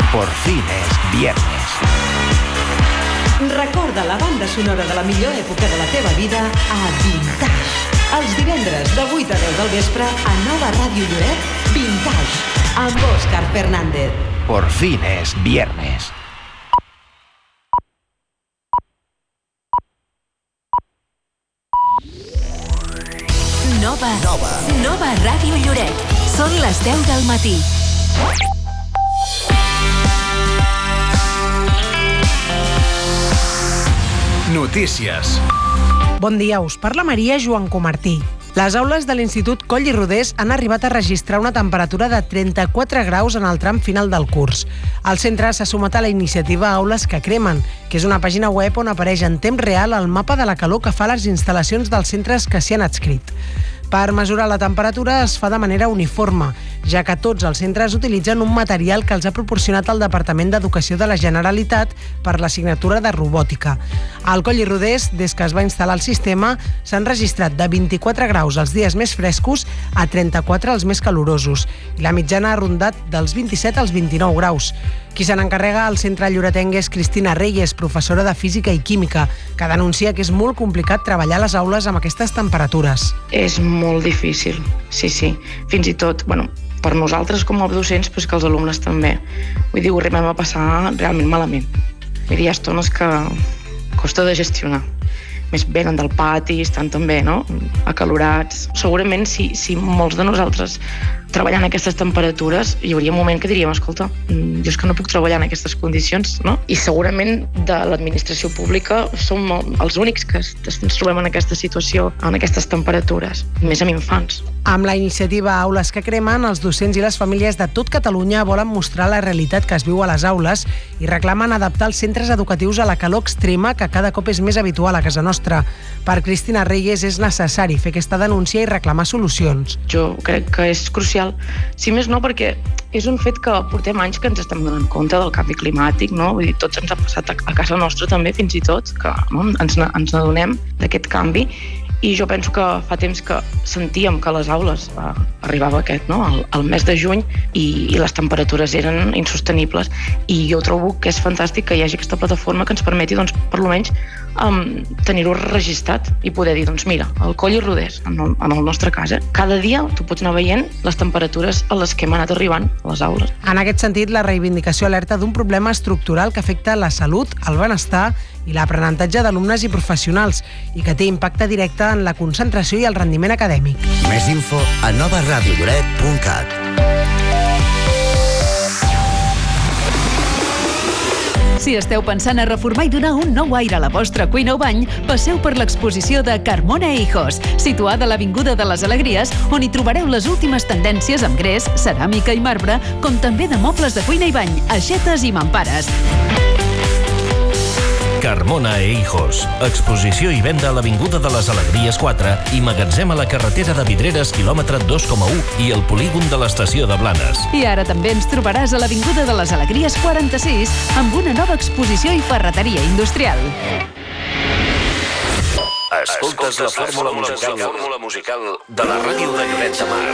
Por fin es viernes. Recorda la banda sonora de la millor època de la teva vida a Vintage. Els divendres de 8 a 10 del vespre a Nova Ràdio Lloret, Vintage, amb Òscar Fernández. Por fin es viernes. Nova Ràdio Lloret. Són les 10 del matí. Notícies. Bon dia, us parla Maria Joan Comartí. Les aules de l'Institut Coll i Rodés han arribat a registrar una temperatura de 34 graus en el tram final del curs. El centre s'ha sumat a la iniciativa Aules que Cremen, que és una pàgina web on apareix en temps real el mapa de la calor que fa les instal·lacions dels centres que s'hi han adscrit. Per mesurar la temperatura es fa de manera uniforme, ja que tots els centres utilitzen un material que els ha proporcionat el Departament d'Educació de la Generalitat per l'assignatura de robòtica. Al Coll i Rodés, des que es va instal·lar el sistema, s'han registrat de 24 graus els dies més frescos a 34 els més calorosos, i la mitjana ha rondat dels 27 als 29 graus. Qui se n'encarrega al centre lloretenc és Cristina Reyes, professora de Física i Química, que denuncia que és molt complicat treballar a les aules amb aquestes temperatures. És molt difícil, sí. Fins i tot, per nosaltres com a docents, però que els alumnes també. Vull dir, ho arribem a passar realment malament. Vull dir, hi ha estones que costa de gestionar. Més venen del pati, estan també, acalorats. Segurament, si molts de nosaltres treballant a aquestes temperatures, hi hauria un moment que diríem, escolta, jo és que no puc treballar en aquestes condicions, no? I segurament de l'administració pública som els únics que ens trobem en aquesta situació, en aquestes temperatures, més amb infants. Amb la iniciativa Aules que Cremen, els docents i les famílies de tot Catalunya volen mostrar la realitat que es viu a les aules i reclamen adaptar els centres educatius a la calor extrema que cada cop és més habitual a casa nostra. Per Cristina Reyes és necessari fer aquesta denúncia i reclamar solucions. Jo crec que és crucial, si més no perquè és un fet que portem anys que ens estem donant compte del canvi climàtic, no? Vull dir, tots ens ha passat a casa nostra també, fins i tot, que ens n'adonem d'aquest canvi. I jo penso que fa temps que sentíem que a les aules arribava el mes de juny i les temperatures eren insostenibles, i jo trobo que és fantàstic que hi hagi aquesta plataforma que ens permeti, per almenys, tenir-ho registrat i poder dir, mira, el Coll i Rodés, en el nostre cas, cada dia tu pots anar veient les temperatures a les que hem anat arribant a les aules. En aquest sentit, la reivindicació alerta d'un problema estructural que afecta la salut, el benestar i l'aprenentatge d'alumnes i professionals i que té impacte directe en la concentració i el rendiment acadèmic. Més info a novaradiolloret.cat. Si esteu pensant a reformar i donar un nou aire a la vostra cuina o bany, passeu per l'exposició de Carmona e Hijos, situada a l'Avinguda de les Alegries, on hi trobareu les últimes tendències amb gres, ceràmica i marbre, com també de mobles de cuina i bany, aixetes i mampares. Carmona e Hijos. Exposició i venda a l'Avinguda de les Alegries 4 i magatzem a la carretera de Vidreres, quilòmetre 2,1 i el polígon de l'estació de Blanes. I ara també ens trobaràs a l'Avinguda de les Alegries 46 amb una nova exposició i ferreteria industrial. Escoltes la fórmula musical de la ràdio de Lloret de Mar.